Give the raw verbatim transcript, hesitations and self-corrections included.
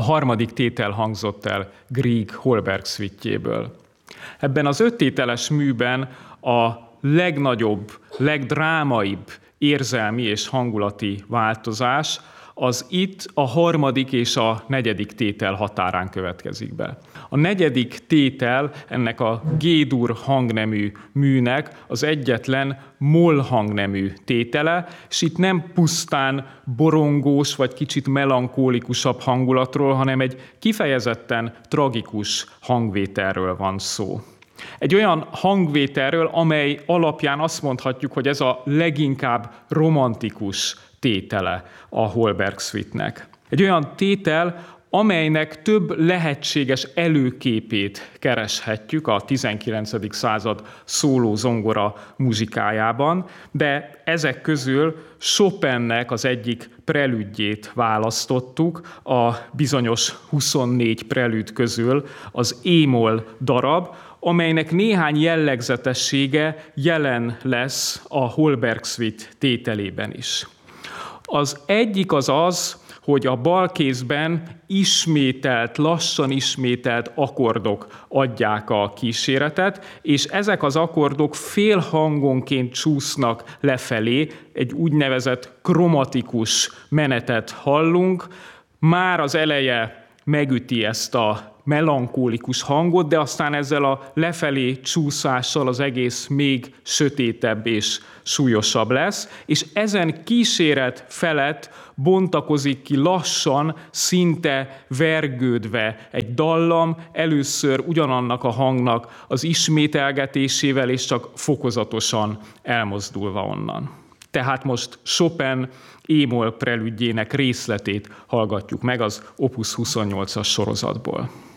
A harmadik tétel hangzott el Grieg Holberg szvittjéből. Ebben az öttételes műben a legnagyobb, legdrámaibb érzelmi és hangulati változás az itt a harmadik és a negyedik tétel határán következik be. A negyedik tétel ennek a G-dur hangnemű műnek az egyetlen moll hangnemű tétele, és itt nem pusztán borongós vagy kicsit melankólikusabb hangulatról, hanem egy kifejezetten tragikus hangvételről van szó. Egy olyan hangvételről, amely alapján azt mondhatjuk, hogy ez a leginkább romantikus tétele a Holberg szvitnek. Egy olyan tétel, amelynek több lehetséges előképét kereshetjük a tizenkilencedik század szóló zongora muzsikájában, de ezek közül Chopinnek az egyik prelüdjét választottuk, a bizonyos huszonnégy prelüd közül az é-moll darab, amelynek néhány jellegzetessége jelen lesz a Holberg szvit tételében is. Az egyik az az, hogy a bal kézben ismételt, lassan ismételt akkordok adják a kíséretet, és ezek az akkordok félhangonként csúsznak lefelé, egy úgynevezett kromatikus menetet hallunk. Már az eleje megüti ezt a melankólikus hangot, de aztán ezzel a lefelé csúszással az egész még sötétebb és súlyosabb lesz, és ezen kíséret felett bontakozik ki lassan, szinte vergődve egy dallam, először ugyanannak a hangnak az ismételgetésével, és csak fokozatosan elmozdulva onnan. Tehát most Chopin é-moll prelüdjének részletét hallgatjuk meg az Opus huszonnyolcas sorozatból.